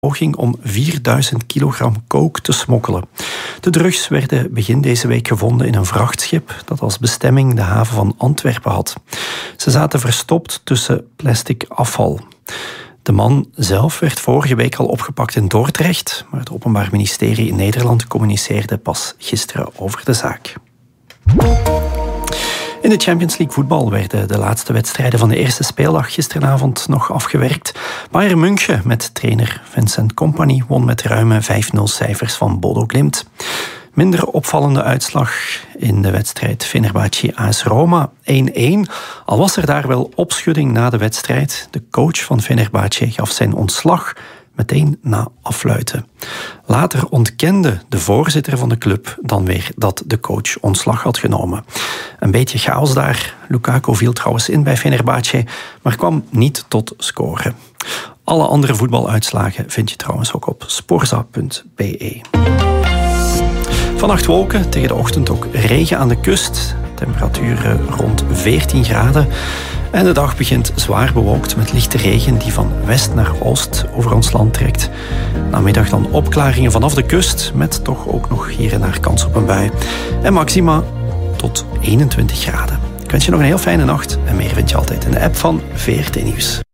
poging om 4000 kilogram coke te smokkelen. De drugs werden begin deze week gevonden in een vrachtschip dat als bestemming de haven van Antwerpen had. Ze zaten verstopt tussen plastic afval. De man zelf werd vorige week al opgepakt in Dordrecht, maar het Openbaar Ministerie in Nederland communiceerde pas gisteren over de zaak. In de Champions League voetbal werden de laatste wedstrijden van de eerste speeldag gisteravond nog afgewerkt. Bayern München met trainer Vincent Kompany won met ruime 5-0 cijfers van Bodo Glimt. Minder opvallende uitslag in de wedstrijd Fenerbahce AS Roma 1-1. Al was er daar wel opschudding na de wedstrijd. De coach van Fenerbahce gaf zijn ontslag meteen na afluiten. Later ontkende de voorzitter van de club dan weer dat de coach ontslag had genomen. Een beetje chaos daar. Lukaku viel trouwens in bij Fenerbahce, maar kwam niet tot scoren. Alle andere voetbaluitslagen vind je trouwens ook op sporza.be. Vannacht wolken, tegen de ochtend ook regen aan de kust. Temperaturen rond 14 graden. En de dag begint zwaar bewolkt met lichte regen die van west naar oost over ons land trekt. Namiddag dan opklaringen vanaf de kust, met toch ook nog hier en daar kans op een bui. En maxima tot 21 graden. Ik wens je nog een heel fijne nacht en meer vind je altijd in de app van VRT Nieuws.